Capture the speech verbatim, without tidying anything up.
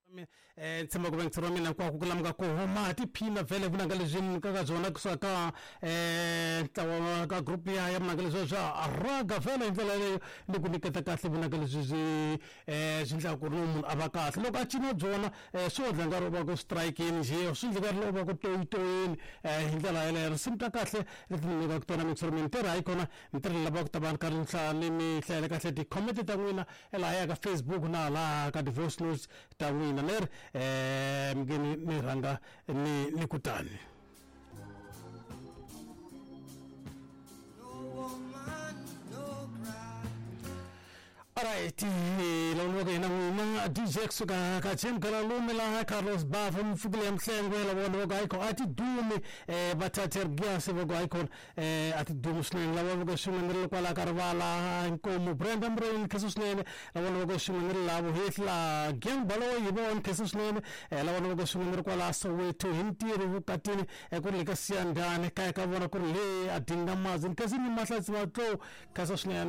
eh tsema ku ngitsiro mina kwa ku kulamuka ko homa ti phina vele vunanga lezini ka zona kusaka eh tawa ka group ya ya manga lezo swa araga vele ndlela leyo ni ku niketa kahle vunanga lezi eh zindla ku rumu abakahle loko a cina zona eh so dlanga roba ku strike in je so dlanga roba ku toyi toyi eh ndlela leyo simta kahle lethi ka kutona ngitsiro mina tera ikona ntirela laba ku taban ka nhla ni mi hlela kahle ti comment ta n'wina ela ya ka Facebook na la ka Divorce News ta n'wina ler eh mgeni ni ranga ni ni kutani. Alright, lo que na D J suka ka chem kala lumela Carlos Bafo mfugile mhlengwe la wona gaiko ati dume eh batater gas bo gaiko eh ati dumusne la wona go shumenel kwala karvala inkomo Brenda Mbrain kesusne la wona go shumenel la bo hitla gen balo yibon kesusne la wona go shumenel kwala Soweto hintiru katini e ko lekasiandane kaya ka wona ko le adinga mazin kasini mahlatsi batlo kesusne